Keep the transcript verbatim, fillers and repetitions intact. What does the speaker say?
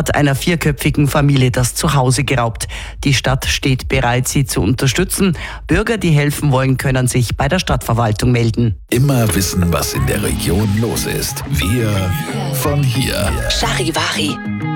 hat einer vierköpfigen Familie das Zuhause geraubt. Die Stadt steht bereit, sie zu unterstützen. Bürger, die helfen wollen, können sich bei der Stadtverwaltung melden. Immer wissen, was in der Region los ist. Wir von hier. Charivari.